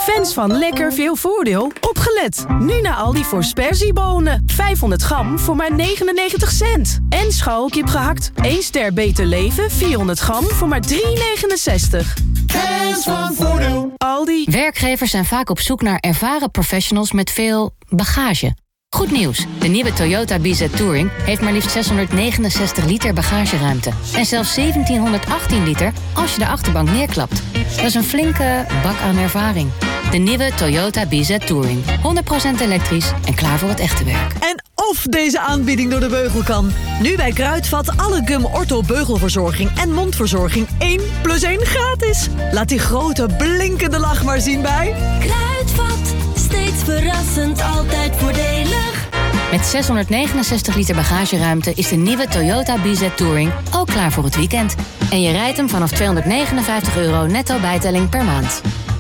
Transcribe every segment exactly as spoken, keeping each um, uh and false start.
Fans van lekker veel voordeel, opgelet. Nu naar Aldi voor sperziebonen. vijfhonderd gram voor maar negenennegentig cent. En scharrelkip gehakt, één ster Beter Leven, vierhonderd gram voor maar drie negenenzestig. Fans van voordeel. Aldi. Werkgevers zijn vaak op zoek naar ervaren professionals met veel bagage. Goed nieuws, de nieuwe Toyota B Z Touring heeft maar liefst zeshonderdnegenenzestig liter bagageruimte. En zelfs zeventienhonderdachttien liter als je de achterbank neerklapt. Dat is een flinke bak aan ervaring. De nieuwe Toyota B Z Touring. honderd procent elektrisch en klaar voor het echte werk. En of deze aanbieding door de beugel kan. Nu bij Kruidvat alle Gum Ortho beugelverzorging en mondverzorging één plus één gratis. Laat die grote blinkende lach maar zien bij Kruidvat. Steeds verrassend, altijd voordelig. Met zeshonderdnegenenzestig liter bagageruimte is de nieuwe Toyota B Z Touring ook klaar voor het weekend. En je rijdt hem vanaf tweehonderdnegenenvijftig euro netto bijtelling per maand.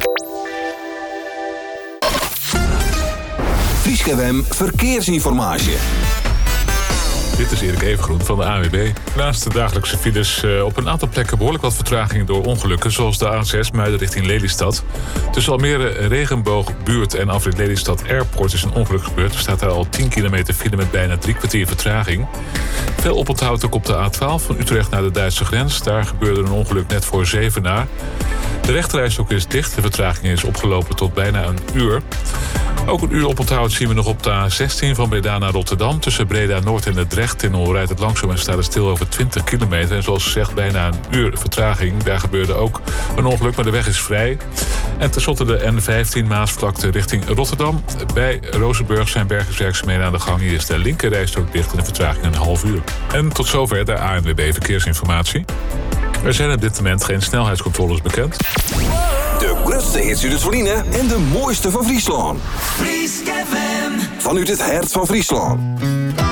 Fryske F M Verkeersinformatie. Dit is Erik Evengroen van de A W B. Naast de dagelijkse files uh, op een aantal plekken behoorlijk wat vertragingen door ongelukken, zoals de A zes Muiden richting Lelystad. Tussen Almere Regenboogbuurt en afrit Lelystad Airport is een ongeluk gebeurd. Er staat daar al tien kilometer file met bijna drie kwartier vertraging. Veel oponthoud ook op de A twaalf van Utrecht naar de Duitse grens. Daar gebeurde een ongeluk net voor Zevenaar. De rechterrijstrook is dicht. De vertraging is opgelopen tot bijna een uur. Ook een uur oponthoud zien we nog op de A zestien van Breda naar Rotterdam. Tussen Breda Noord en de Drechttunnel rijdt het langzaam en staat het stil over twintig kilometer. En zoals gezegd, bijna een uur vertraging. Daar gebeurde ook een ongeluk, maar de weg is vrij. En tenslotte de N vijftien Maasvlakte richting Rotterdam. Bij Rozenburg zijn bergingswerkzaamheden aan de gang. Hier is de linkerrijstrook dicht en de vertraging een half uur. En tot zover de A N W B Verkeersinformatie. Er zijn op dit moment geen snelheidscontroles bekend. De grootste hits uit het verliezen en de mooiste van Friesland. Fryske F M. Vanuit het hart van Friesland.